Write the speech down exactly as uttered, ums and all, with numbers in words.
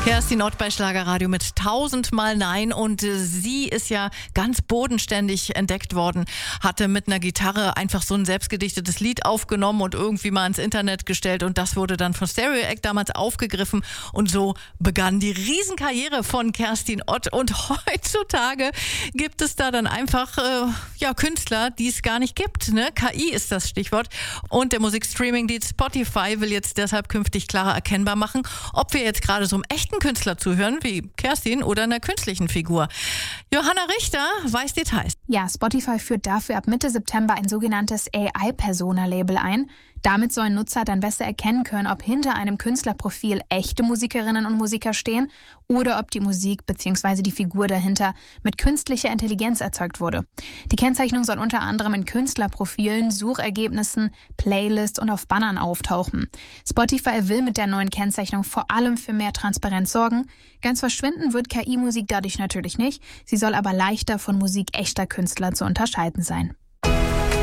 Kerstin Ott bei Schlagerradio mit tausendmal Nein, und äh, sie ist ja ganz bodenständig entdeckt worden, hatte mit einer Gitarre einfach so ein selbstgedichtetes Lied aufgenommen und irgendwie mal ins Internet gestellt, und das wurde dann von Stereo Act damals aufgegriffen, und so begann die Riesenkarriere von Kerstin Ott, und heutzutage gibt es da dann einfach äh, ja Künstler, die es gar nicht gibt, ne? K I ist das Stichwort, und der Musikstreaming-Dienst Spotify will jetzt deshalb künftig klarer erkennbar machen, ob wir jetzt gerade so einem echten Künstler zuhören, wie Kerstin, oder einer künstlichen Figur. Johanna Richter weiß Details. Ja, Spotify führt dafür ab Mitte September ein sogenanntes A I-Persona-Label ein. Damit sollen Nutzer dann besser erkennen können, ob hinter einem Künstlerprofil echte Musikerinnen und Musiker stehen oder ob die Musik bzw. die Figur dahinter mit künstlicher Intelligenz erzeugt wurde. Die Kennzeichnung soll unter anderem in Künstlerprofilen, Suchergebnissen, Playlists und auf Bannern auftauchen. Spotify will mit der neuen Kennzeichnung vor allem für mehr Transparenz sorgen. Ganz verschwinden wird K I-Musik dadurch natürlich nicht. Sie soll aber leichter von Musik echter Künstler zu unterscheiden sein.